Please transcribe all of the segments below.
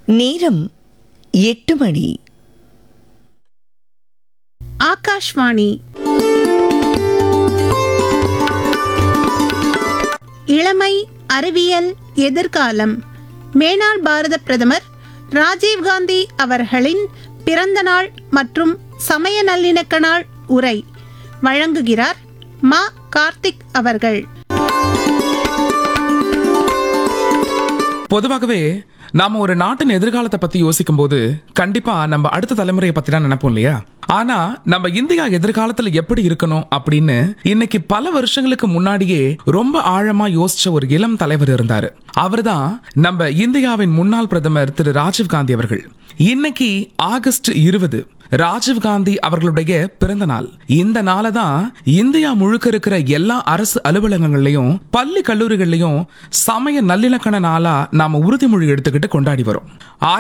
நேரம் 8 மணி. ஆகாஷ்வாணி. இளமை, அறிவியல், எதிர்காலம். மேனாள் பாரத பிரதமர் ராஜீவ்காந்தி அவர்களின் பிறந்த நாள் மற்றும் சமய நல்லிணக்க நாள் உரை வழங்குகிறார் மா. கார்த்திக் அவர்கள். பொதுவாகவே நாம ஒரு நாட்டின் எதிர்காலத்தை பத்தி யோசிக்கும் போது கண்டிப்பா நம்ம அடுத்த தலைமுறையை பத்தி தான் நினைப்போம் இல்லையா? ஆனா நம்ம இந்தியா எதிர்காலத்துல எப்படி இருக்கணும் அப்படின்னு இன்னைக்கு பல வருஷங்களுக்கு முன்னாடியே ரொம்ப ஆழமா யோசிச்ச ஒரு இளம் தலைவர் இருந்தாரு. அவர்தான் நம்ம இந்தியாவின் முன்னாள் பிரதமர் திரு ராஜீவ்காந்தி அவர்கள். இன்னைக்கு ஆகஸ்ட் 20 ராஜீவ்காந்தி அவர்களுடைய பிறந்த நாள். இந்த நாளை தான் இந்தியா முழுக்க இருக்கிற எல்லா அரசு அலுவலகங்கள்லயும் பள்ளி கல்லூரிகள்லயும் சமய நல்லிணக்க நாளா நாம உறுதிமொழி எடுத்துக்கிட்டு கொண்டாடி வரோம்.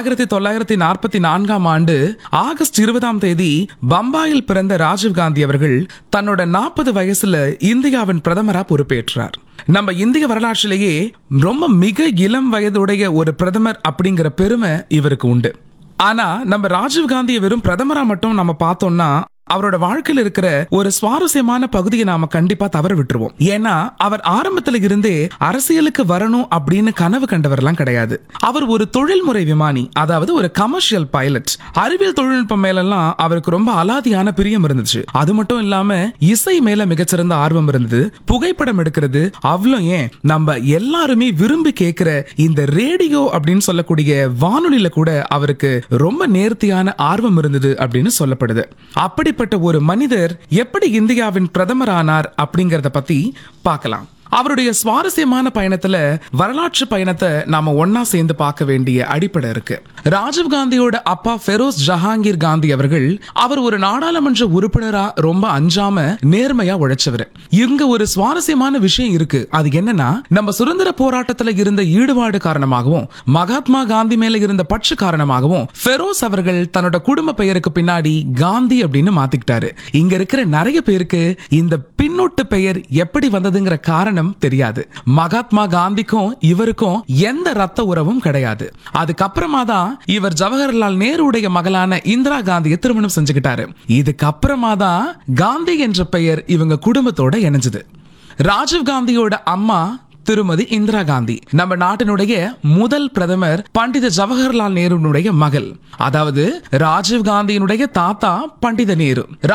1944 ஆண்டு ஆகஸ்ட் 20 பம்பாயில் பிறந்த ராஜீவ்காந்தி அவர்கள் தன்னோட 40 வயசுல இந்தியாவின் பிரதமரா பொறுப்பேற்றார். நம்ம இந்திய வரலாற்றிலேயே ரொம்ப மிக இளம் வயதுடைய ஒரு பிரதமர் அப்படிங்கிற பெருமை இவருக்கு உண்டு. ஆனா நம்ம ராஜீவ்காந்தியை வெறும் பிரதமரா மட்டும் நம்ம பார்த்தோம்னா அவரோட வாழ்க்கையில் இருக்கிற ஒரு சுவாரஸ்யமான பகுதியை நாம கண்டிப்பா தவற விட்டுருவோம். ஏன்னா அவர் ஆரம்பத்துல இருந்தே அரசியலுக்கு வரணும் அப்படின்னு கனவு கண்டவர்லாம் கிடையாது. அவர் ஒரு தொழில்முறை விமானி, அதாவது ஒரு கமர்ஷியல் பைலட். அறிவியல் தொழில்நுட்பம் மேலெல்லாம் அவருக்கு ரொம்ப அலாதியான பிரியம் இருந்துச்சு. அது மட்டும் இல்லாம இசை மேல மிகச்சிறந்த ஆர்வம் இருந்தது. புகைப்படம் எடுக்கிறது, அவ்வளோ ஏன் நம்ம எல்லாருமே விரும்பி கேட்கிற இந்த ரேடியோ அப்படின்னு சொல்லக்கூடிய வானொலியில கூட அவருக்கு ரொம்ப நேர்த்தியான ஆர்வம் இருந்தது அப்படின்னு சொல்லப்படுது. அப்படி ஒரு மனிதர் எப்படி இந்தியாவின் பிரதமர் ஆனார் அப்படிங்கறத பத்தி பார்க்கலாம். அவருடைய சுவாரஸ்யமான பயணத்துல வரலாற்று பயணத்தை நாம ஒன்னா சேர்ந்து பார்க்க வேண்டிய அடிப்படை இருக்கு. ராஜீவ்காந்தியோட அப்பா ஃபெரோஸ் ஜஹாங்கீர் காந்தி அவர்கள் அவர் ஒரு நாடாளுமன்ற உறுப்பினரா ரொம்ப அஞ்சாம நேர்மையா உழைச்சவர். இங்க ஒரு சுவாரஸ்யமான விஷயம் இருக்கு. அது என்னன்னா, நம்ம சுதந்திர போராட்டத்துல இருந்த ஈடுபாடு காரணமாகவும் மகாத்மா காந்தி மேல இருந்த பற்று காரணமாகவும் ஃபெரோஸ் அவர்கள் தன்னோட குடும்ப பெயருக்கு பின்னாடி காந்தி அப்படின்னு மாத்திக்கிட்டாரு. இங்க இருக்கிற நிறைய பேருக்கு இந்த பின்னொட்டு பெயர் எப்படி வந்ததுங்கிற காரணம் தெரியாது. மகாத்மா காந்திக்கும் இவருக்கும் எந்த ரத்த உறவும் கிடையாது. அதுக்கப்புறமா தான் இவர் ஜவஹர்லால் நேருடைய மகளான இந்திரா காந்தியை திருமணம் செஞ்சுக்கிட்டாரு. இதுக்கப்புறமா தான் காந்தி என்ற பெயர் இவங்க குடும்பத்தோட இணைஞ்சது. ராஜீவ் காந்தியோட அம்மா திருமதி இந்திரா காந்தி நம்ம நாட்டினுடைய முதல் பிரதமர் பண்டித ஜவஹர்லால் நேருனுடைய மகள். அதாவது ராஜீவ் காந்தியினுடைய தாத்தா பண்டித நேரு.